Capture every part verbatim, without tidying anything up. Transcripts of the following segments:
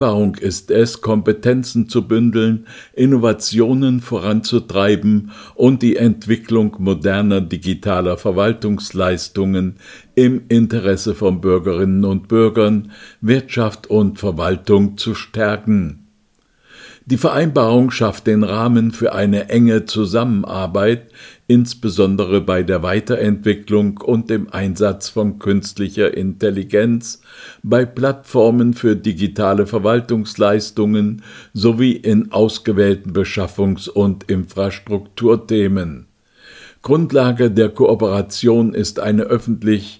Vereinbarung ist es, Kompetenzen zu bündeln, Innovationen voranzutreiben und die Entwicklung moderner digitaler Verwaltungsleistungen im Interesse von Bürgerinnen und Bürgern, Wirtschaft und Verwaltung zu stärken. Die Vereinbarung schafft den Rahmen für eine enge Zusammenarbeit, insbesondere bei der Weiterentwicklung und dem Einsatz von künstlicher Intelligenz, bei Plattformen für digitale Verwaltungsleistungen sowie in ausgewählten Beschaffungs- und Infrastrukturthemen. Grundlage der Kooperation ist eine öffentliche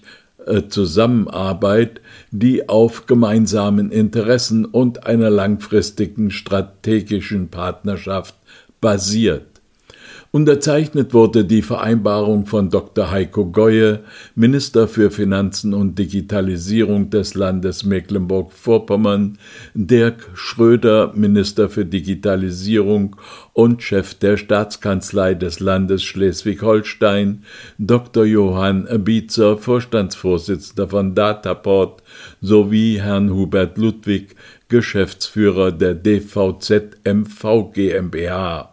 Zusammenarbeit, die auf gemeinsamen Interessen und einer langfristigen strategischen Partnerschaft basiert. Unterzeichnet wurde die Vereinbarung von Doktor Heiko Goye, Minister für Finanzen und Digitalisierung des Landes Mecklenburg-Vorpommern, Dirk Schröder, Minister für Digitalisierung und Chef der Staatskanzlei des Landes Schleswig-Holstein, Doktor Johann Bietzer, Vorstandsvorsitzender von Dataport, sowie Herrn Hubert Ludwig, Geschäftsführer der D V Z M V GmbH.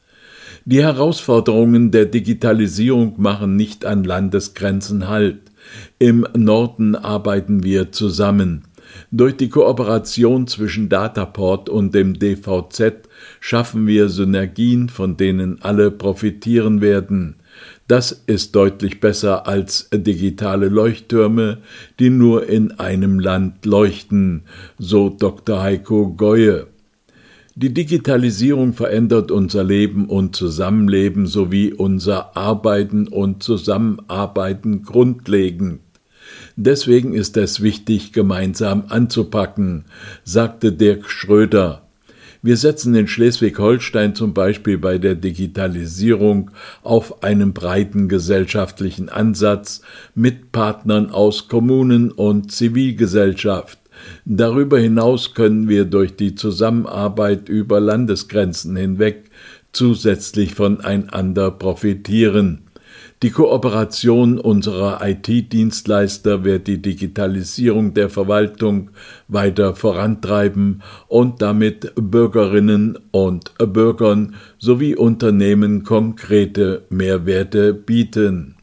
Die Herausforderungen der Digitalisierung machen nicht an Landesgrenzen Halt. Im Norden arbeiten wir zusammen. Durch die Kooperation zwischen Dataport und dem D V Z schaffen wir Synergien, von denen alle profitieren werden. Das ist deutlich besser als digitale Leuchttürme, die nur in einem Land leuchten, so Doktor Heiko Goye. Die Digitalisierung verändert unser Leben und Zusammenleben sowie unser Arbeiten und Zusammenarbeiten grundlegend. Deswegen ist es wichtig, gemeinsam anzupacken, sagte Dirk Schröder. Wir setzen in Schleswig-Holstein zum Beispiel bei der Digitalisierung auf einen breiten gesellschaftlichen Ansatz mit Partnern aus Kommunen und Zivilgesellschaft. Darüber hinaus können wir durch die Zusammenarbeit über Landesgrenzen hinweg zusätzlich voneinander profitieren. Die Kooperation unserer I T-Dienstleister wird die Digitalisierung der Verwaltung weiter vorantreiben und damit Bürgerinnen und Bürgern sowie Unternehmen konkrete Mehrwerte bieten.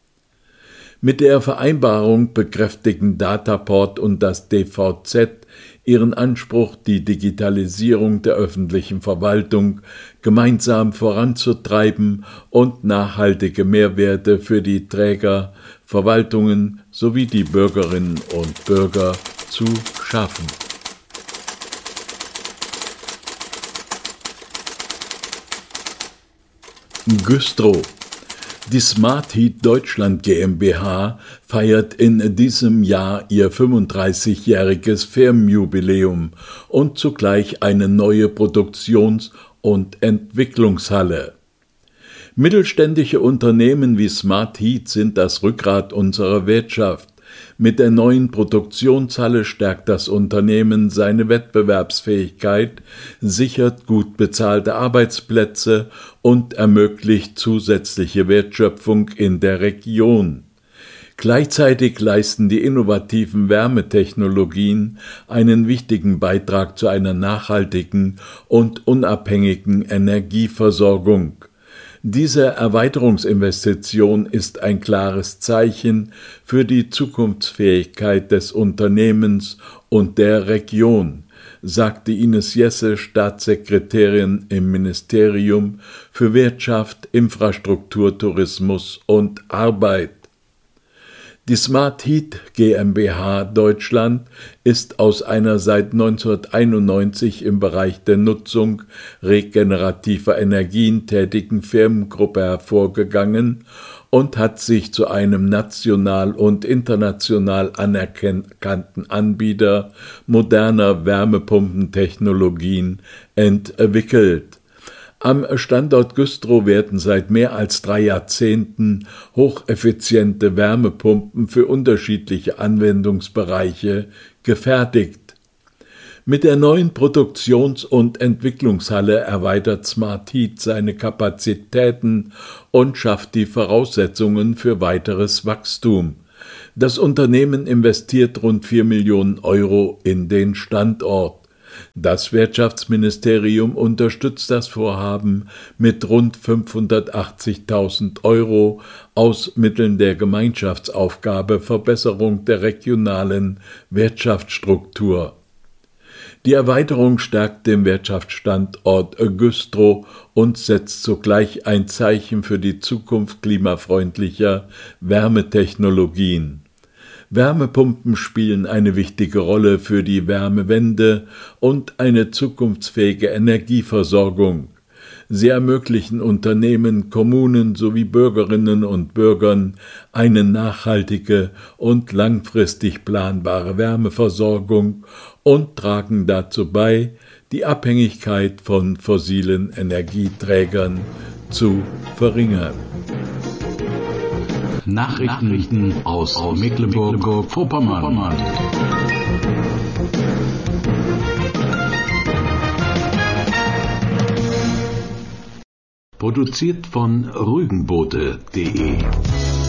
Mit der Vereinbarung bekräftigen Dataport und das D V Z ihren Anspruch, die Digitalisierung der öffentlichen Verwaltung gemeinsam voranzutreiben und nachhaltige Mehrwerte für die Träger, Verwaltungen sowie die Bürgerinnen und Bürger zu schaffen. Güstrow. Die Smart Heat Deutschland GmbH feiert in diesem Jahr ihr fünfunddreißigjähriges Firmenjubiläum und zugleich eine neue Produktions- und Entwicklungshalle. Mittelständische Unternehmen wie Smart Heat sind das Rückgrat unserer Wirtschaft. Mit der neuen Produktionshalle stärkt das Unternehmen seine Wettbewerbsfähigkeit, sichert gut bezahlte Arbeitsplätze und ermöglicht zusätzliche Wertschöpfung in der Region. Gleichzeitig leisten die innovativen Wärmetechnologien einen wichtigen Beitrag zu einer nachhaltigen und unabhängigen Energieversorgung. Diese Erweiterungsinvestition ist ein klares Zeichen für die Zukunftsfähigkeit des Unternehmens und der Region, sagte Ines Jesse, Staatssekretärin im Ministerium für Wirtschaft, Infrastruktur, Tourismus und Arbeit. Die Smart Heat GmbH Deutschland ist aus einer seit neunzehnhunderteinundneunzig im Bereich der Nutzung regenerativer Energien tätigen Firmengruppe hervorgegangen und hat sich zu einem national und international anerkannten Anbieter moderner Wärmepumpentechnologien entwickelt. Am Standort Güstrow werden seit mehr als drei Jahrzehnten hocheffiziente Wärmepumpen für unterschiedliche Anwendungsbereiche gefertigt. Mit der neuen Produktions- und Entwicklungshalle erweitert Smart Heat seine Kapazitäten und schafft die Voraussetzungen für weiteres Wachstum. Das Unternehmen investiert rund vier Millionen Euro in den Standort. Das Wirtschaftsministerium unterstützt das Vorhaben mit rund fünfhundertachtzigtausend Euro aus Mitteln der Gemeinschaftsaufgabe Verbesserung der regionalen Wirtschaftsstruktur. Die Erweiterung stärkt den Wirtschaftsstandort Güstrow und setzt zugleich ein Zeichen für die Zukunft klimafreundlicher Wärmetechnologien. Wärmepumpen spielen eine wichtige Rolle für die Wärmewende und eine zukunftsfähige Energieversorgung. Sie ermöglichen Unternehmen, Kommunen sowie Bürgerinnen und Bürgern eine nachhaltige und langfristig planbare Wärmeversorgung und tragen dazu bei, die Abhängigkeit von fossilen Energieträgern zu verringern. Nachrichten aus Mecklenburg-Vorpommern. Produziert von Rügenboote punkt de